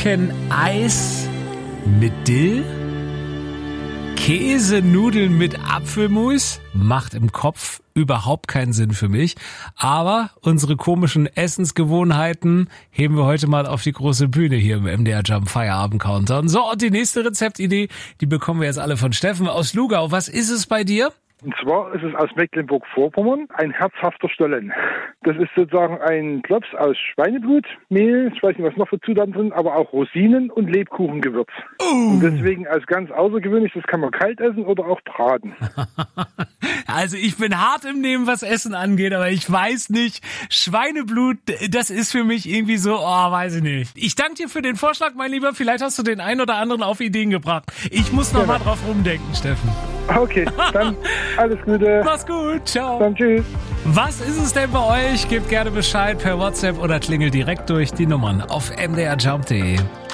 Gurkeneis mit Dill? Käsenudeln mit Apfelmus macht im Kopf überhaupt keinen Sinn für mich. Aber unsere komischen Essensgewohnheiten heben wir heute mal auf die große Bühne hier im MDR Jump Feierabend Countdown. So, und die nächste Rezeptidee, die bekommen wir jetzt alle von Steffen aus Lugau. Was ist es bei dir? Und zwar ist es aus Mecklenburg-Vorpommern ein herzhafter Stollen. Das ist sozusagen ein Klops aus Schweineblut, Mehl, ich weiß nicht, was noch für Zutaten sind, aber auch Rosinen und Lebkuchengewürz. Und deswegen als ganz außergewöhnlich, das kann man kalt essen oder auch braten. Also ich bin hart im Nehmen, was Essen angeht, aber ich weiß nicht, Schweineblut, das ist für mich irgendwie so, weiß ich nicht. Ich danke dir für den Vorschlag, mein Lieber. Vielleicht hast du den einen oder anderen auf Ideen gebracht. Ich muss noch mal drauf rumdenken, Steffen. Okay, dann alles Gute. Mach's gut, ciao. Dann tschüss. Was ist es denn bei euch? Gebt gerne Bescheid per WhatsApp oder klingelt direkt durch die Nummern auf mdrjump.de.